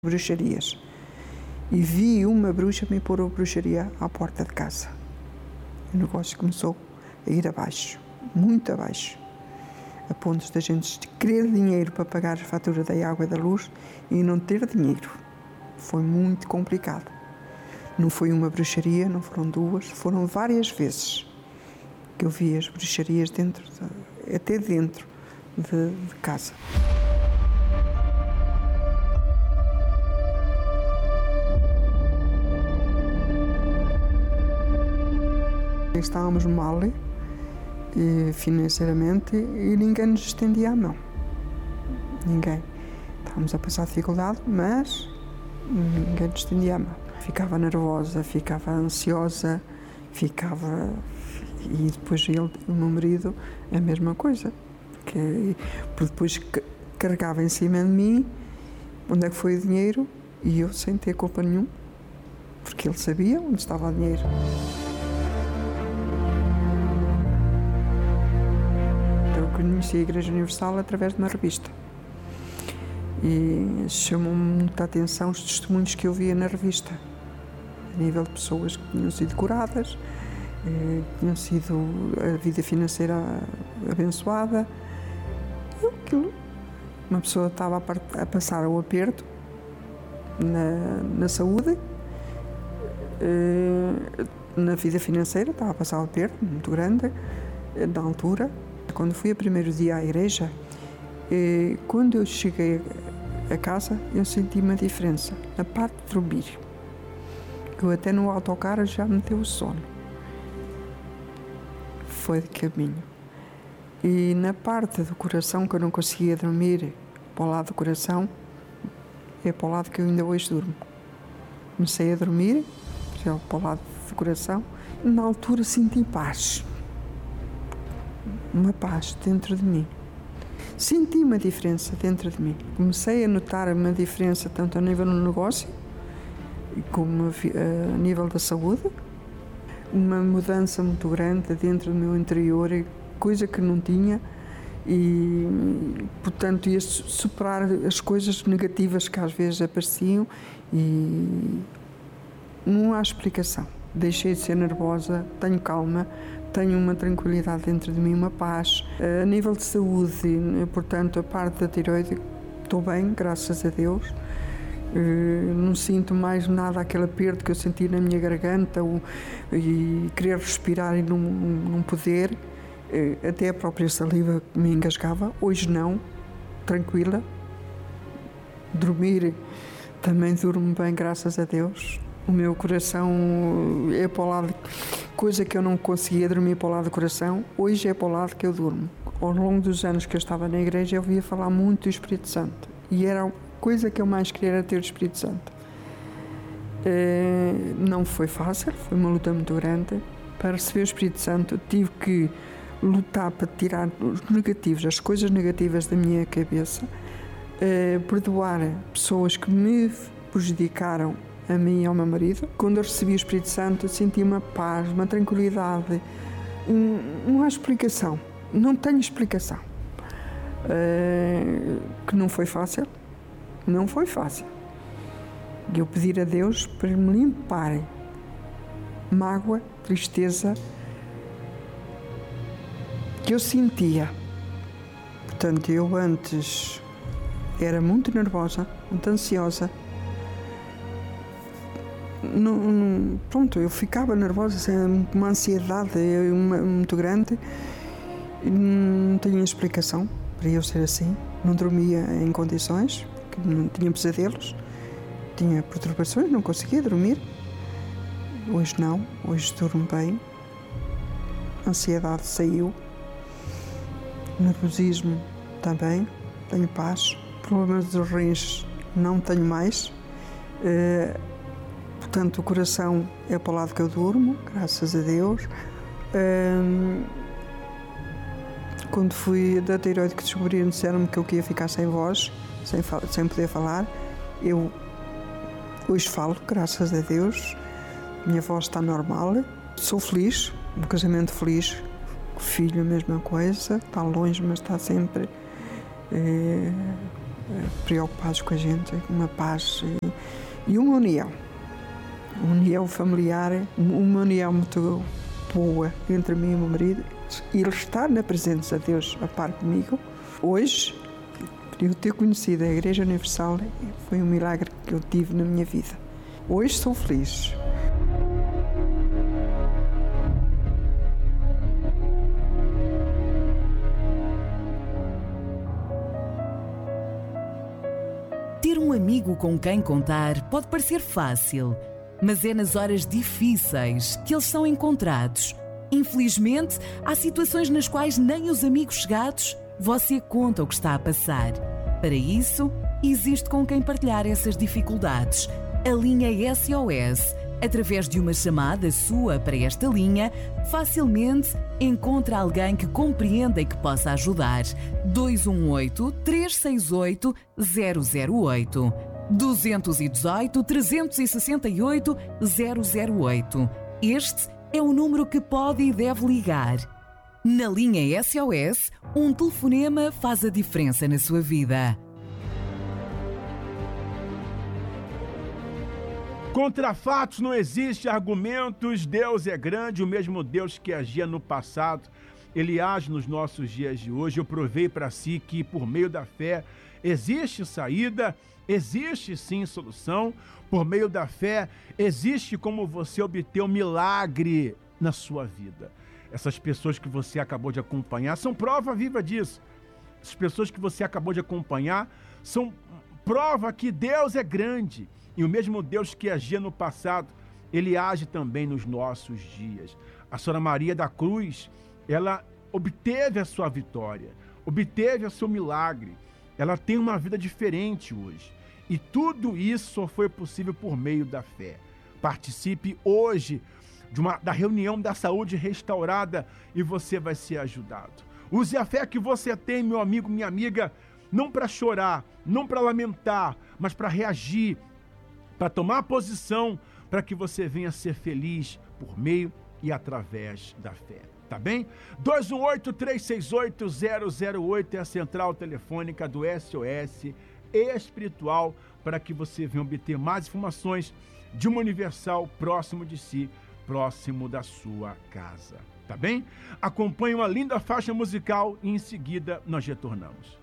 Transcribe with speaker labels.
Speaker 1: bruxarias. E vi uma bruxa me pôr a bruxaria à porta de casa. O negócio começou a ir abaixo, muito abaixo, a ponto de a gente querer dinheiro para pagar a fatura da água e da luz e não ter dinheiro. Foi muito complicado. Não foi uma bruxaria, não foram duas, foram várias vezes que eu vi as bruxarias até dentro de casa. Estávamos mal financeiramente e ninguém nos estendia a mão. Ninguém. Estávamos a passar dificuldade, mas ninguém nos estendia a mão. Ficava nervosa, ficava ansiosa, E depois o meu marido, a mesma coisa. Porque depois carregava em cima de mim onde é que foi o dinheiro e eu sem ter culpa nenhuma, porque ele sabia onde estava o dinheiro. Conheci a Igreja Universal através de uma revista e chamou-me muita atenção os testemunhos que eu via na revista, a nível de pessoas que tinham sido curadas, tinham sido a vida financeira abençoada. Uma pessoa estava a passar o aperto na saúde, na vida financeira, estava a passar um aperto muito grande na altura. Quando fui o primeiro dia à igreja, quando eu cheguei a casa, eu senti uma diferença. Na parte de dormir, eu até no autocarro já me deu sono. Foi de caminho. E na parte do coração, que eu não conseguia dormir para o lado do coração, é para o lado que eu ainda hoje durmo. Comecei a dormir, já para o lado do coração, e na altura senti paz. Uma paz dentro de mim. Senti uma diferença dentro de mim. Comecei a notar uma diferença tanto a nível do negócio como a nível da saúde. Uma mudança muito grande dentro do meu interior, coisa que não tinha, e portanto ia superar as coisas negativas que às vezes apareciam e não há explicação. Deixei de ser nervosa, tenho calma, tenho uma tranquilidade dentro de mim, uma paz. A nível de saúde, portanto, a parte da tireoide, estou bem, graças a Deus. Não sinto mais nada aquele aperto que eu senti na minha garganta e querer respirar e não poder. Até a própria saliva me engasgava. Hoje não, tranquila. Dormir, também durmo bem, graças a Deus. O meu coração é para o lado, coisa que eu não conseguia dormir para o lado do coração, hoje é para o lado que eu durmo. Ao longo dos anos que eu estava na igreja, eu ouvia falar muito do Espírito Santo. E era a coisa que eu mais queria, era ter o Espírito Santo. Não foi fácil, foi uma luta muito grande. Para receber o Espírito Santo, tive que lutar para tirar os negativos, as coisas negativas da minha cabeça, perdoar pessoas que me prejudicaram, a mim e ao meu marido. Quando eu recebi o Espírito Santo, senti uma paz, uma tranquilidade. Não há explicação, não tenho explicação. Que não foi fácil, não foi fácil. E eu pedir a Deus para me limpar mágoa, tristeza que eu sentia. Portanto, eu antes era muito nervosa, muito ansiosa. Pronto, eu ficava nervosa, uma ansiedade muito grande, não tinha explicação para eu ser assim, não dormia em condições, não tinha pesadelos, tinha perturbações, não conseguia dormir. Hoje não, hoje durmo bem, a ansiedade saiu, nervosismo também, tenho paz, problemas dos rins não tenho mais. Portanto, o coração é para o lado que eu durmo, graças a Deus. Quando fui da tireoide que descobriram, disseram-me que eu ia ficar sem voz, sem poder falar. Eu hoje falo, graças a Deus. Minha voz está normal. Sou feliz, um casamento feliz. O filho, a mesma coisa. Está longe, mas está sempre preocupados com a gente, uma paz e uma união. Uma união familiar, uma união muito boa entre mim e o meu marido. E ele estar na presença de Deus a par comigo. Hoje, eu ter conhecido a Igreja Universal foi um milagre que eu tive na minha vida. Hoje sou feliz.
Speaker 2: Ter um amigo com quem contar pode parecer fácil, mas é nas horas difíceis que eles são encontrados. Infelizmente, há situações nas quais nem os amigos chegados você conta o que está a passar. Para isso, existe com quem partilhar essas dificuldades. A linha SOS, através de uma chamada sua para esta linha, facilmente encontra alguém que compreenda e que possa ajudar. 218-368-008. 218-368-008. Este é o número que pode e deve ligar. Na linha SOS, um telefonema faz a diferença na sua vida.
Speaker 3: Contra fatos não existe argumentos, Deus é grande, o mesmo Deus que agia no passado, Ele age nos nossos dias de hoje. Eu provei para si que por meio da fé existe saída, existe sim solução, por meio da fé existe como você obter um milagre na sua vida. Essas pessoas que você acabou de acompanhar são prova viva disso. Essas pessoas que você acabou de acompanhar são prova que Deus é grande. E o mesmo Deus que agia no passado, Ele age também nos nossos dias. A Senhora Maria da Cruz, ela obteve a sua vitória, obteve o seu milagre. Ela tem uma vida diferente hoje. E tudo isso só foi possível por meio da fé. Participe hoje da reunião da saúde restaurada e você vai ser ajudado. Use a fé que você tem, meu amigo, minha amiga, não para chorar, não para lamentar, mas para reagir, para tomar posição, para que você venha ser feliz por meio e através da fé. Tá bem? 218-368-008 é a central telefônica do SOS Espiritual para que você venha obter mais informações de uma Universal próximo de si, próximo da sua casa. Tá bem? Acompanhe uma linda faixa musical e em seguida nós retornamos.